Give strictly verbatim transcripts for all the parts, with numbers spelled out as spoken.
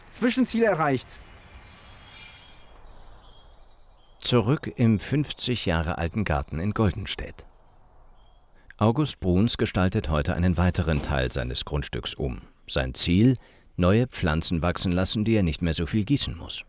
Zwischenziel erreicht. Zurück im fünfzig Jahre alten Garten in Goldenstedt. August Bruns gestaltet heute einen weiteren Teil seines Grundstücks um. Sein Ziel: neue Pflanzen wachsen lassen, die er nicht mehr so viel gießen muss.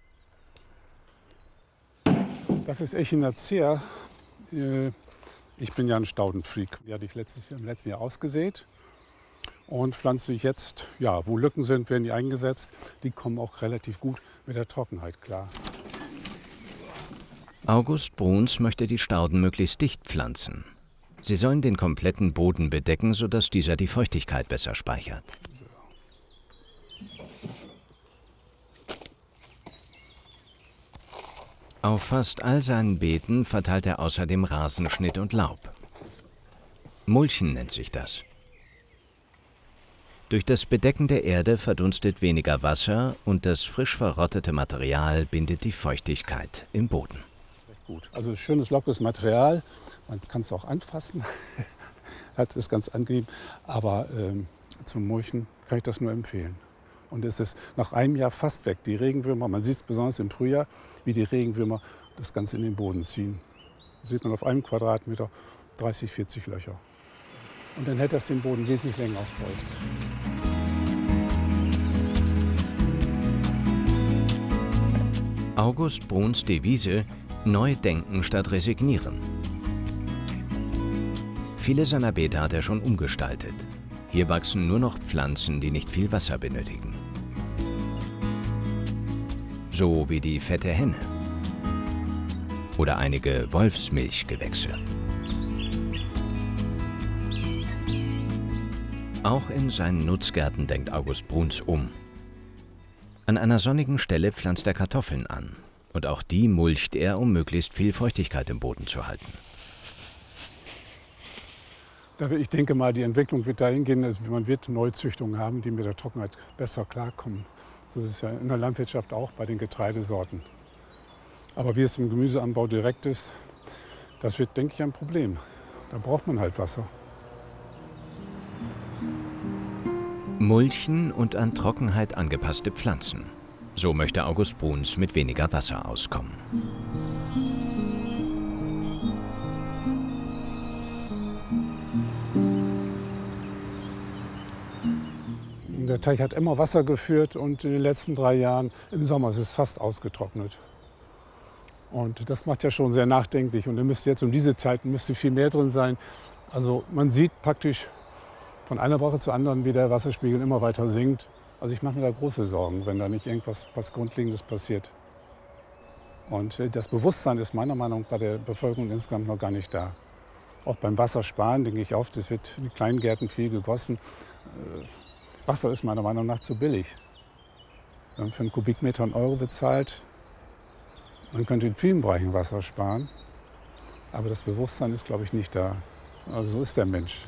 Das ist Echinacea. Ich bin ja ein Staudenfreak. Die hatte ich letztes, im letzten Jahr ausgesät und pflanze ich jetzt, ja, wo Lücken sind, werden die eingesetzt. Die kommen auch relativ gut mit der Trockenheit klar. August Bruns möchte die Stauden möglichst dicht pflanzen. Sie sollen den kompletten Boden bedecken, sodass dieser die Feuchtigkeit besser speichert. So. Auf fast all seinen Beeten verteilt er außerdem Rasenschnitt und Laub. Mulchen nennt sich das. Durch das Bedecken der Erde verdunstet weniger Wasser und das frisch verrottete Material bindet die Feuchtigkeit im Boden. Gut. Also schönes, lockeres Material. Man kann es auch anfassen. Hat ist ganz angenehm. Aber ähm, zum Mulchen kann ich das nur empfehlen. Und es ist nach einem Jahr fast weg. Die Regenwürmer, man sieht es besonders im Frühjahr, wie die Regenwürmer das Ganze in den Boden ziehen. Da sieht man auf einem Quadratmeter dreißig, vierzig Löcher. Und dann hält das den Boden wesentlich länger auch feucht. August Bruns Devise: neu denken statt resignieren. Viele seiner Beete hat er schon umgestaltet. Hier wachsen nur noch Pflanzen, die nicht viel Wasser benötigen. So wie die fette Henne oder einige Wolfsmilchgewächse. Auch in seinen Nutzgärten denkt August Bruns um. An einer sonnigen Stelle pflanzt er Kartoffeln an. Und auch die mulcht er, um möglichst viel Feuchtigkeit im Boden zu halten. Ich denke mal, die Entwicklung wird dahin gehen, dass man wird Neuzüchtungen haben, die mit der Trockenheit besser klarkommen. So ist es ja in der Landwirtschaft auch bei den Getreidesorten. Aber wie es im Gemüseanbau direkt ist, das wird, denke ich, ein Problem. Da braucht man halt Wasser. Mulchen und an Trockenheit angepasste Pflanzen. So möchte August Bruns mit weniger Wasser auskommen. Der Teich hat immer Wasser geführt und in den letzten drei Jahren im Sommer ist es fast ausgetrocknet. Und das macht ja schon sehr nachdenklich. Und dann müsste jetzt um diese Zeit müsste viel mehr drin sein. Also man sieht praktisch von einer Woche zur anderen, wie der Wasserspiegel immer weiter sinkt. Also ich mache mir da große Sorgen, wenn da nicht irgendwas was Grundlegendes passiert. Und das Bewusstsein ist meiner Meinung nach bei der Bevölkerung insgesamt noch gar nicht da. Auch beim Wassersparen denke ich oft, es wird in Kleingärten viel gegossen. Wasser ist meiner Meinung nach zu billig. Wenn man für einen Kubikmeter einen Euro bezahlt, man könnte in vielen Bereichen Wasser sparen. Aber das Bewusstsein ist, glaube ich, nicht da. Aber so ist der Mensch.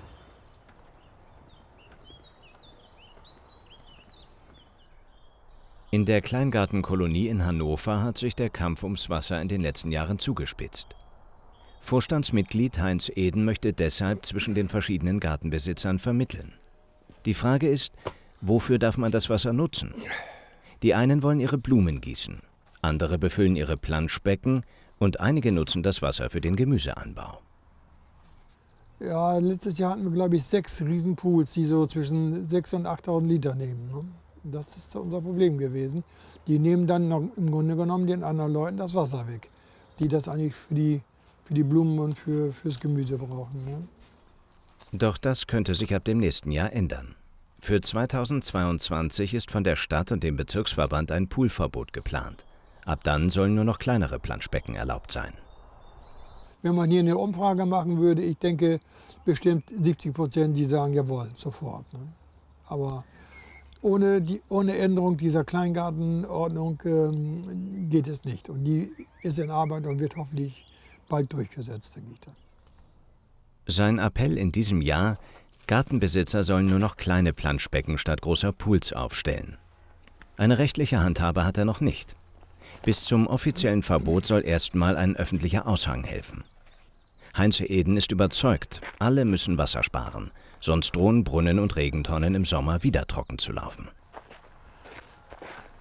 In der Kleingartenkolonie in Hannover hat sich der Kampf ums Wasser in den letzten Jahren zugespitzt. Vorstandsmitglied Heinz Eden möchte deshalb zwischen den verschiedenen Gartenbesitzern vermitteln. Die Frage ist, wofür darf man das Wasser nutzen? Die einen wollen ihre Blumen gießen, andere befüllen ihre Planschbecken und einige nutzen das Wasser für den Gemüseanbau. Ja, letztes Jahr hatten wir, glaube ich, sechs Riesenpools, die so zwischen sechstausend und achttausend Liter nehmen. Ne? Das ist unser Problem gewesen. Die nehmen dann noch im Grunde genommen den anderen Leuten das Wasser weg, die das eigentlich für die, für die Blumen und für, fürs Gemüse brauchen. Ne? Doch das könnte sich ab dem nächsten Jahr ändern. Für zweitausendzweiundzwanzig ist von der Stadt und dem Bezirksverband ein Poolverbot geplant. Ab dann sollen nur noch kleinere Planschbecken erlaubt sein. Wenn man hier eine Umfrage machen würde, ich denke bestimmt siebzig Prozent, die sagen jawohl, sofort. Ne? Aber ohne, die, ohne Änderung dieser Kleingartenordnung ähm, geht es nicht. Und die ist in Arbeit und wird hoffentlich bald durchgesetzt, denke ich dann. Sein Appell in diesem Jahr: Gartenbesitzer sollen nur noch kleine Planschbecken statt großer Pools aufstellen. Eine rechtliche Handhabe hat er noch nicht. Bis zum offiziellen Verbot soll erstmal ein öffentlicher Aushang helfen. Heinz Eden ist überzeugt, alle müssen Wasser sparen, sonst drohen Brunnen und Regentonnen im Sommer wieder trocken zu laufen.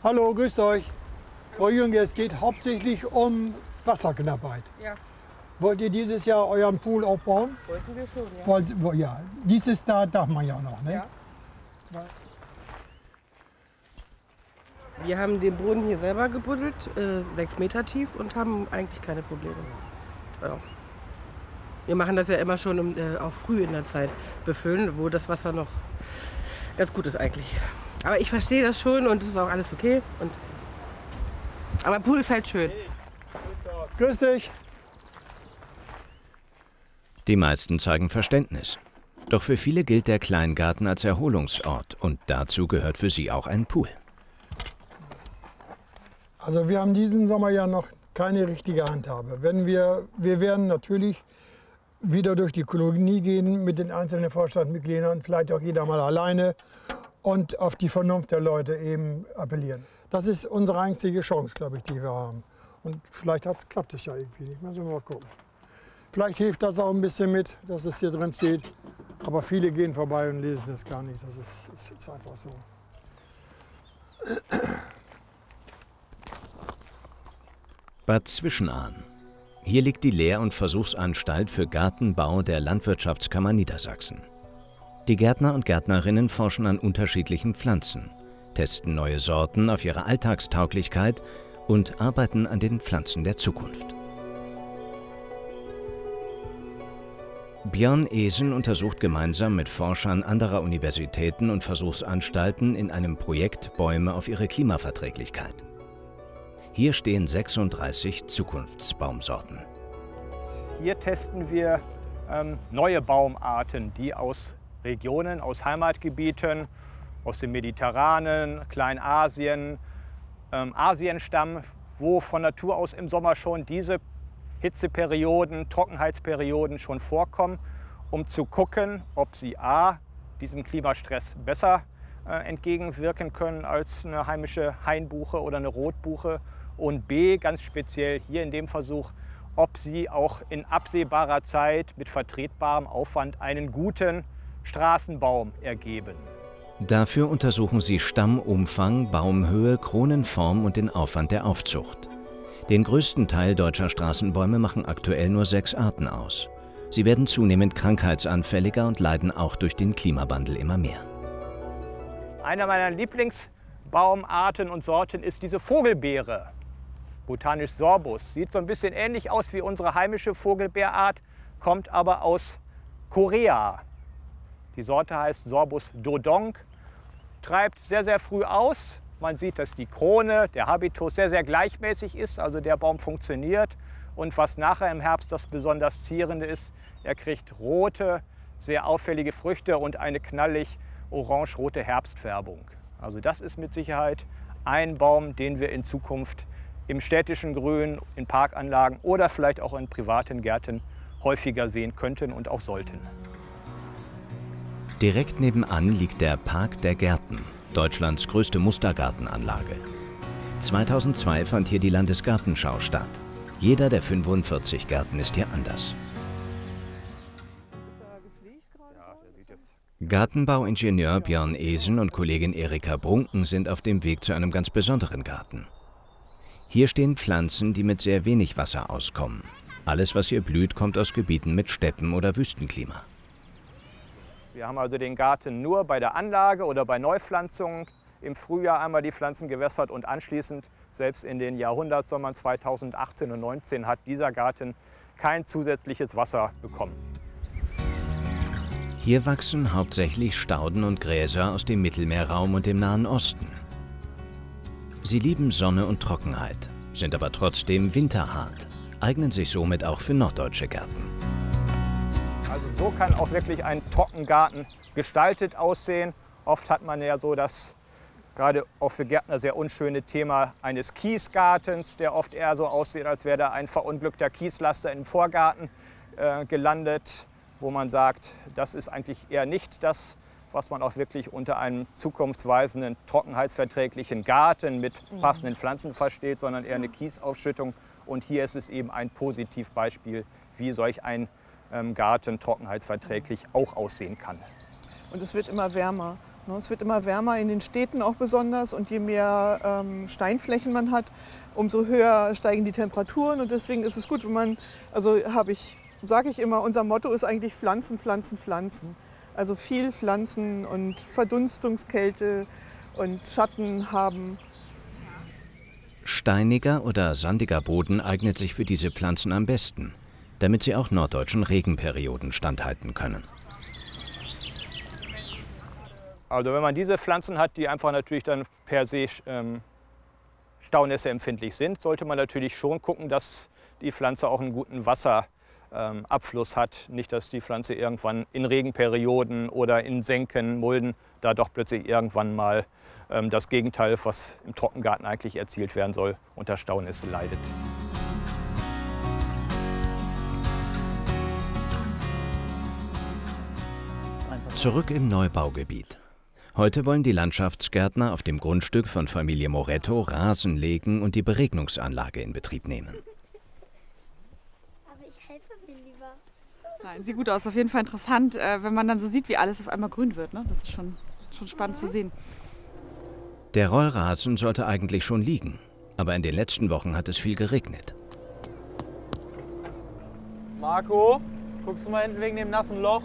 Hallo, grüßt euch. Frau Jünger, es geht hauptsächlich um Wasserknappheit. Ja. Wollt ihr dieses Jahr euren Pool aufbauen? Wollten wir schon, ja. Wollt, wo, ja. Dieses Jahr darf man ja noch, ne? Ja. Wir haben den Boden hier selber gebuddelt, äh, sechs Meter tief und haben eigentlich keine Probleme. Ja. Wir machen das ja immer schon im, äh, auch früh in der Zeit befüllen, wo das Wasser noch ganz gut ist eigentlich. Aber ich verstehe das schon und es ist auch alles okay. Und aber Pool ist halt schön. Grüß dich. Die meisten zeigen Verständnis. Doch für viele gilt der Kleingarten als Erholungsort und dazu gehört für sie auch ein Pool. Also wir haben diesen Sommer ja noch keine richtige Handhabe. Wenn wir, wir werden natürlich wieder durch die Kolonie gehen mit den einzelnen Vorstandsmitgliedern, vielleicht auch jeder mal alleine und auf die Vernunft der Leute eben appellieren. Das ist unsere einzige Chance, glaube ich, die wir haben. Und vielleicht hat, klappt es ja irgendwie nicht. Müssen wir mal gucken. Vielleicht hilft das auch ein bisschen mit, dass es hier drin steht. Aber viele gehen vorbei und lesen es gar nicht. Das ist, ist, ist einfach so. Bad Zwischenahn. Hier liegt die Lehr- und Versuchsanstalt für Gartenbau der Landwirtschaftskammer Niedersachsen. Die Gärtner und Gärtnerinnen forschen an unterschiedlichen Pflanzen, testen neue Sorten auf ihre Alltagstauglichkeit und arbeiten an den Pflanzen der Zukunft. Björn Esen untersucht gemeinsam mit Forschern anderer Universitäten und Versuchsanstalten in einem Projekt Bäume auf ihre Klimaverträglichkeit. Hier stehen sechsunddreißig Zukunftsbaumsorten. Hier testen wir ähm, neue Baumarten, die aus Regionen, aus Heimatgebieten, aus dem Mediterranen, Kleinasien, ähm, Asien stammen, wo von Natur aus im Sommer schon diese Hitzeperioden, Trockenheitsperioden schon vorkommen, um zu gucken, ob sie a. diesem Klimastress besser äh, entgegenwirken können als eine heimische Hainbuche oder eine Rotbuche und b. ganz speziell hier in dem Versuch, ob sie auch in absehbarer Zeit mit vertretbarem Aufwand einen guten Straßenbaum ergeben. Dafür untersuchen sie Stammumfang, Baumhöhe, Kronenform und den Aufwand der Aufzucht. Den größten Teil deutscher Straßenbäume machen aktuell nur sechs Arten aus. Sie werden zunehmend krankheitsanfälliger und leiden auch durch den Klimawandel immer mehr. Eine meiner Lieblingsbaumarten und Sorten ist diese Vogelbeere, botanisch Sorbus. Sieht so ein bisschen ähnlich aus wie unsere heimische Vogelbeerart, kommt aber aus Korea. Die Sorte heißt Sorbus dodong, treibt sehr, sehr früh aus. Man sieht, dass die Krone, der Habitus sehr, sehr gleichmäßig ist, also der Baum funktioniert. Und was nachher im Herbst das besonders Zierende ist, er kriegt rote, sehr auffällige Früchte und eine knallig orange-rote Herbstfärbung. Also das ist mit Sicherheit ein Baum, den wir in Zukunft im städtischen Grün, in Parkanlagen oder vielleicht auch in privaten Gärten häufiger sehen könnten und auch sollten. Direkt nebenan liegt der Park der Gärten, Deutschlands größte Mustergartenanlage. zweitausendzwei fand hier die Landesgartenschau statt. Jeder der fünfundvierzig Gärten ist hier anders. Gartenbauingenieur Björn Esen und Kollegin Erika Brunken sind auf dem Weg zu einem ganz besonderen Garten. Hier stehen Pflanzen, die mit sehr wenig Wasser auskommen. Alles, was hier blüht, kommt aus Gebieten mit Steppen- oder Wüstenklima. Wir haben also den Garten nur bei der Anlage oder bei Neupflanzungen im Frühjahr einmal die Pflanzen gewässert und anschließend, selbst in den Jahrhundertsommern zweitausendachtzehn und zweitausendneunzehn, hat dieser Garten kein zusätzliches Wasser bekommen. Hier wachsen hauptsächlich Stauden und Gräser aus dem Mittelmeerraum und dem Nahen Osten. Sie lieben Sonne und Trockenheit, sind aber trotzdem winterhart, eignen sich somit auch für norddeutsche Gärten. Also so kann auch wirklich ein Trockengarten gestaltet aussehen. Oft hat man ja so das gerade auch für Gärtner sehr unschöne Thema eines Kiesgartens, der oft eher so aussieht, als wäre da ein verunglückter Kieslaster im Vorgarten äh, gelandet, wo man sagt, das ist eigentlich eher nicht das, was man auch wirklich unter einem zukunftsweisenden, trockenheitsverträglichen Garten mit passenden Pflanzen versteht, sondern eher eine Kiesaufschüttung. Und hier ist es eben ein Positivbeispiel, wie solch ein ähm, Garten trockenheitsverträglich auch aussehen kann. Und es wird immer wärmer. Es wird immer wärmer in den Städten auch besonders und je mehr ähm, Steinflächen man hat, umso höher steigen die Temperaturen und deswegen ist es gut, wenn man, also habe ich, sage ich immer, unser Motto ist eigentlich Pflanzen, Pflanzen, Pflanzen. Also viel Pflanzen und Verdunstungskälte und Schatten haben. Steiniger oder sandiger Boden eignet sich für diese Pflanzen am besten, damit sie auch norddeutschen Regenperioden standhalten können. Also wenn man diese Pflanzen hat, die einfach natürlich dann per se ähm, staunässeempfindlich sind, sollte man natürlich schon gucken, dass die Pflanze auch einen guten Wasserabfluss ähm, hat. Nicht, dass die Pflanze irgendwann in Regenperioden oder in Senken, Mulden, da doch plötzlich irgendwann mal ähm, das Gegenteil, was im Trockengarten eigentlich erzielt werden soll, unter Staunässe leidet. Zurück im Neubaugebiet. Heute wollen die Landschaftsgärtner auf dem Grundstück von Familie Moretto Rasen legen und die Beregnungsanlage in Betrieb nehmen. Aber ich helfe mir lieber. Nein, sieht gut aus, auf jeden Fall interessant, wenn man dann so sieht, wie alles auf einmal grün wird. Ne? Das ist schon, schon spannend zu sehen. Der Rollrasen sollte eigentlich schon liegen, aber in den letzten Wochen hat es viel geregnet. Marco, guckst du mal hinten wegen dem nassen Loch?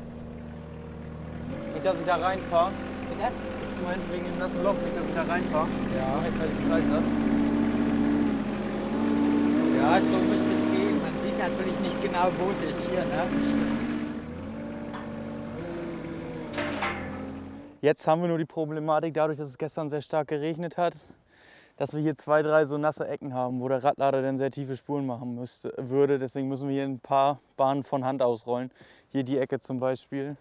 Nicht, dass ich da reinfahre. Bitte? Guckst du mal hinten wegen dem nassen Loch, nicht, dass ich da reinfahre? Ja. Rechtzeitig Bescheid hast. Ja, so müsste es gehen. Man sieht natürlich nicht genau, wo es ist hier. Ne? Jetzt haben wir nur die Problematik, dadurch, dass es gestern sehr stark geregnet hat, dass wir hier zwei, drei so nasse Ecken haben, wo der Radlader dann sehr tiefe Spuren machen müsste, würde. Deswegen müssen wir hier ein paar Bahnen von Hand ausrollen. Hier die Ecke zum Beispiel.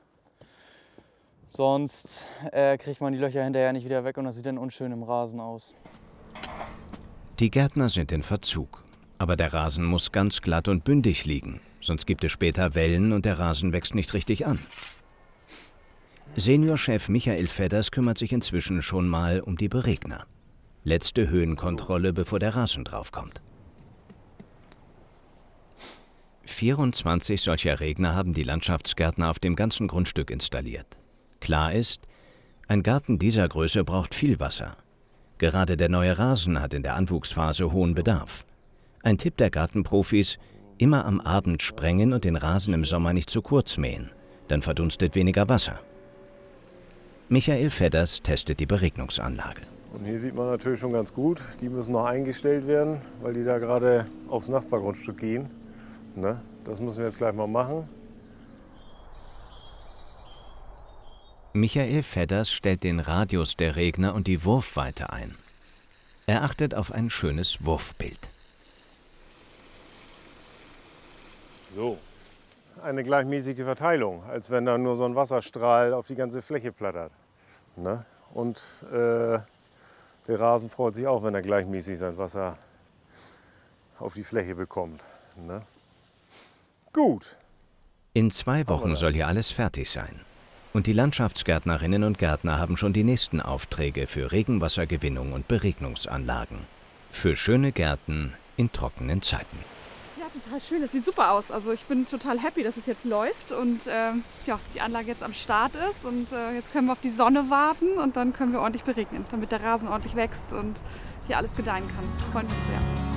Sonst äh, kriegt man die Löcher hinterher nicht wieder weg und das sieht dann unschön im Rasen aus. Die Gärtner sind in Verzug. Aber der Rasen muss ganz glatt und bündig liegen. Sonst gibt es später Wellen und der Rasen wächst nicht richtig an. Seniorchef Michael Fedders kümmert sich inzwischen schon mal um die Beregner. Letzte Höhenkontrolle, bevor der Rasen draufkommt. vierundzwanzig solcher Regner haben die Landschaftsgärtner auf dem ganzen Grundstück installiert. Klar ist, ein Garten dieser Größe braucht viel Wasser. Gerade der neue Rasen hat in der Anwuchsphase hohen Bedarf. Ein Tipp der Gartenprofis: immer am Abend sprengen und den Rasen im Sommer nicht zu kurz mähen. Dann verdunstet weniger Wasser. Michael Fedders testet die Beregnungsanlage. Und hier sieht man natürlich schon ganz gut, die müssen noch eingestellt werden, weil die da gerade aufs Nachbargrundstück gehen. Ne? Das müssen wir jetzt gleich mal machen. Michael Fedders stellt den Radius der Regner und die Wurfweite ein. Er achtet auf ein schönes Wurfbild. So, eine gleichmäßige Verteilung, als wenn da nur so ein Wasserstrahl auf die ganze Fläche plattert. Ne? Und äh, der Rasen freut sich auch, wenn er gleichmäßig sein Wasser auf die Fläche bekommt. Ne? Gut. In zwei Wochen soll hier alles fertig sein. Und die Landschaftsgärtnerinnen und Gärtner haben schon die nächsten Aufträge für Regenwassergewinnung und Beregnungsanlagen. Für schöne Gärten in trockenen Zeiten. Ja, total schön. Das sieht super aus. Also ich bin total happy, dass es jetzt läuft und äh, ja, die Anlage jetzt am Start ist. Und äh, jetzt können wir auf die Sonne warten und dann können wir ordentlich beregnen, damit der Rasen ordentlich wächst und hier alles gedeihen kann. Freuen wir uns sehr.